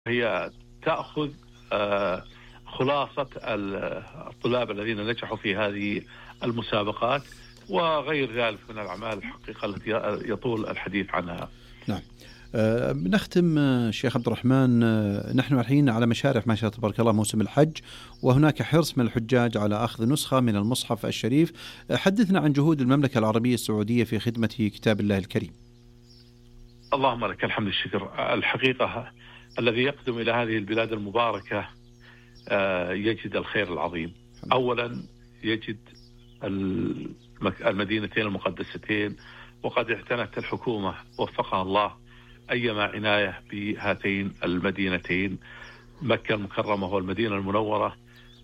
هي تأخذ خلاصة الطلاب الذين نجحوا في هذه المسابقات وغير ذلك من الأعمال الحقيقة التي يطول الحديث عنها. نعم. نختم شيخ عبد الرحمن. نحن الحين على مشارف ما شاء الله تبارك الله موسم الحج، وهناك حرص من الحجاج على أخذ نسخة من المصحف الشريف. حدثنا عن جهود المملكة العربية السعودية في خدمة كتاب الله الكريم. اللهم لك الحمد والشكر. الحقيقة الذي يقدم إلى هذه البلاد المباركة يجد الخير العظيم. أولا يجد المدينتين المقدستين، وقد اعتنت الحكومة وفقها الله أيما عناية بهاتين المدينتين، مكة المكرمة والمدينة المنورة،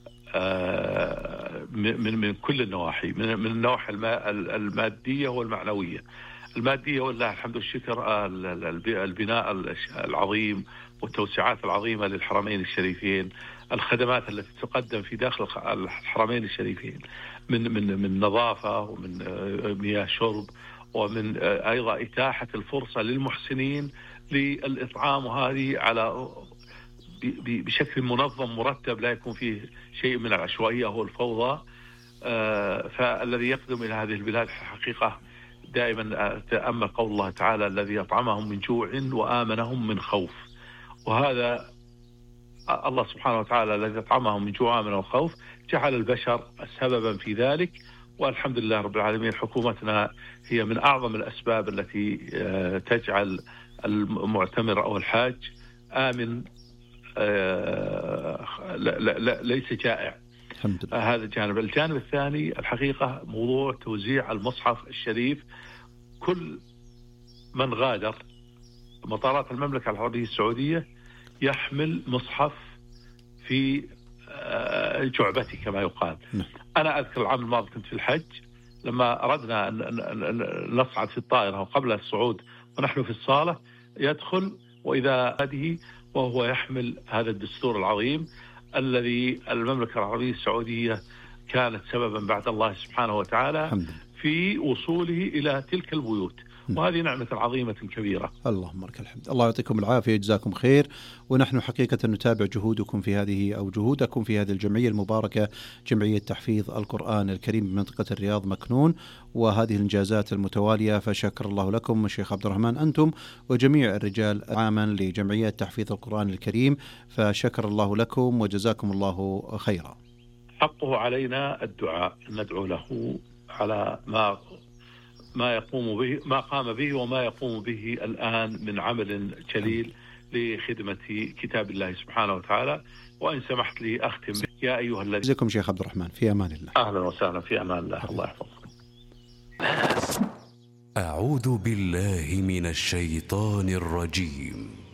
من كل النواحي، من النواحي المادية والمعنوية. المادية والله الحمد والشكر، البناء العظيم والتوسعات العظيمة للحرمين الشريفين، الخدمات التي تقدم في داخل الحرمين الشريفين من نظافة ومن مياه شرب، ومن أيضا إتاحة الفرصة للمحسنين للإطعام، وهذه على بشكل منظم مرتب لا يكون فيه شيء من العشوائية والفوضى. فالذي يقدم إلى هذه البلاد حقيقة دائما تأمل قول الله تعالى: الذي أطعمهم من جوع وآمنهم من خوف. وهذا الله سبحانه وتعالى الذي أطعمهم من جوع وآمنهم من خوف جعل البشر سببا في ذلك، والحمد لله رب العالمين. حكومتنا هي من أعظم الأسباب التي تجعل المعتمر أو الحاج آمن، ليس جائع. هذا الجانب. الجانب الثاني الحقيقة موضوع توزيع المصحف الشريف. كل من غادر مطارات المملكة العربية السعودية يحمل مصحف في جعبتي كما يقال. أنا أذكر العام الماضي كنت في الحج، لما أردنا أن نصعد في الطائرة وقبل الصعود ونحن في الصالة يدخل وإذا هذه وهو يحمل هذا الدستور العظيم الذي المملكة العربية السعودية كانت سببا بعد الله سبحانه وتعالى في وصوله إلى تلك البيوت، وهذه نعمة عظيمة كبيرة. اللهم لك الحمد. الله يعطيكم العافية، جزاكم خير. ونحن حقيقة نتابع جهودكم في هذه أو جهودكم في هذه الجمعية المباركة، جمعية تحفيظ القرآن الكريم بمنطقة الرياض مكنون، وهذه الإنجازات المتوالية، فشكر الله لكم الشيخ عبد الرحمن أنتم وجميع الرجال عاما لجمعية تحفيظ القرآن الكريم، فشكر الله لكم وجزاكم الله خيرا. حقه علينا الدعاء، ندعو له على ما يقوم به، ما قام به وما يقوم به الآن من عمل جليل لخدمة كتاب الله سبحانه وتعالى. وإن سمحت لي أختم يا أيها الذين. جزاكم شيخ عبد الرحمن، في أمان الله. أهلا وسهلا، في أمان الله. الله يحفظكم. أعوذ بالله من الشيطان الرجيم.